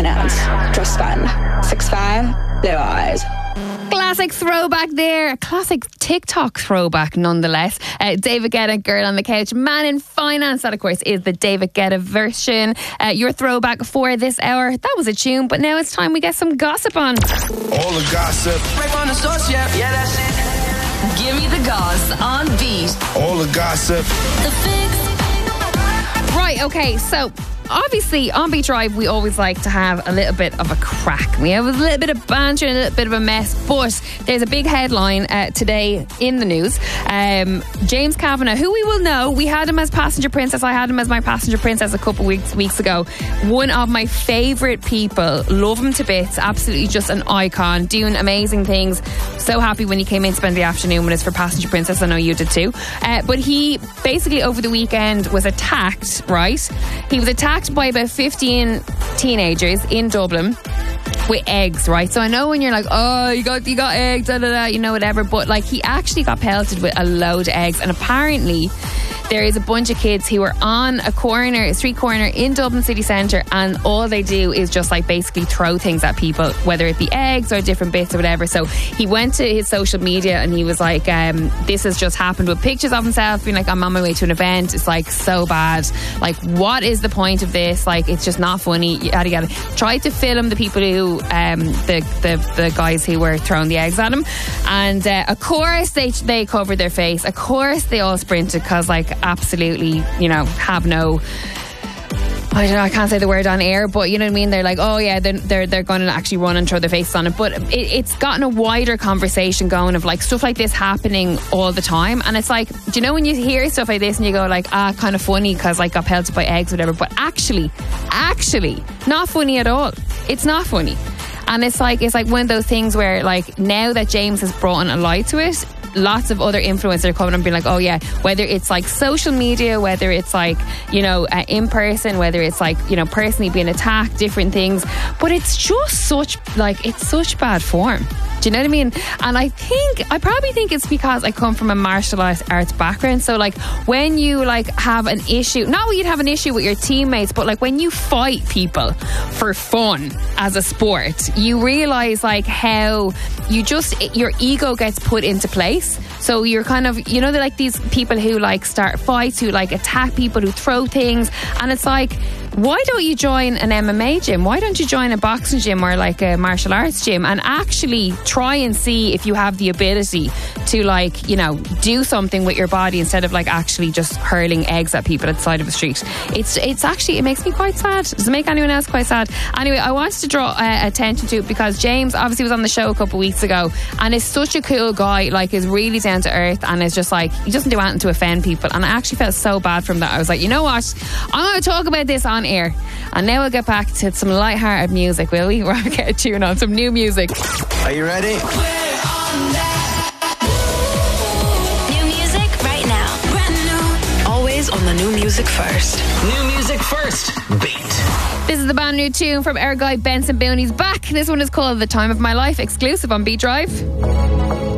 Finance. Just spend 6'5", blue eyes. Classic throwback there. Classic TikTok throwback nonetheless. David Guetta, Girl on the Couch. Man in Finance. That, of course, is the David Guetta version. Your throwback for this hour. That was a tune, but now it's time we get some gossip on. All the gossip. Right on the source, yeah, that's it. Give me the goss on beat. All the gossip. The Fix. Right, okay, so obviously on Beat Drive we always like to have a little bit of a crack. We have a little bit of banter and a little bit of a mess, but there's a big headline today in the news. James Kavanagh, who we will know, we had him as passenger princess. I had him as my passenger princess a couple weeks ago. One of my favourite people. Love him to bits. Absolutely just an icon, doing amazing things. So happy when he came in to spend the afternoon with us for passenger princess. I know you did too. But he basically over the weekend was attacked, right? He was attacked by about 15 teenagers in Dublin with eggs, right? So I know when you're like, oh, you got eggs, you know, whatever, but like he actually got pelted with a load of eggs, and apparently there is a bunch of kids who are on a street corner in Dublin city centre, and all they do is just like basically throw things at people, whether it be eggs or different bits or whatever. So he went to his social media and he was like, this has just happened, with pictures of himself being like, I'm on my way to an event. It's like so bad. Like, what is the point of this? Like, it's just not funny. Yada yada. Tried to film the people who, the guys who were throwing the eggs at him, and of course they covered their face. Of course they all sprinted because like absolutely, you know, have no, I don't know, I can't say the word on air, but you know what I mean? They're like, oh yeah, they're going to actually run and throw their faces on it. But it's gotten a wider conversation going of like stuff like this happening all the time. And it's like, do you know when you hear stuff like this and you go like, kind of funny because like got pelted by eggs, whatever. But actually, not funny at all. It's not funny. And it's like one of those things where like now that James has brought a light to it, lots of other influencers are coming and being like, oh yeah, whether it's like social media, whether it's like, you know, in person, whether it's like, you know, personally being attacked, different things, but it's just such bad form. Do you know what I mean? And I probably think it's because I come from a martial arts background. So like when you like have an issue, not when you'd have an issue with your teammates, but like when you fight people for fun as a sport, you realise like how your ego gets put into place. So you're kind of, you know, they're like these people who like start fights, who like attack people, who throw things, and it's like, why don't you join an MMA gym? Why don't you join a boxing gym or like a martial arts gym and actually try and see if you have the ability to like, you know, do something with your body instead of like actually just hurling eggs at people at the side of the street. It's actually, it makes me quite sad. Does it make anyone else quite sad? Anyway, I wanted to draw attention to it because James obviously was on the show a couple of weeks ago and is such a cool guy, like is really down to earth and is just like, he doesn't do anything to offend people, and I actually felt so bad from that. I was like, you know what, I'm going to talk about this on air. And now we'll get back to some light-hearted music, will we? We're going to get a tune on some new music. Are you ready? New music right now. Brand new. Always on the new music first. New music first. Beat. This is the brand new tune from our guy Benson Boone. He's back. This one is called The Time of My Life, exclusive on Beat Drive.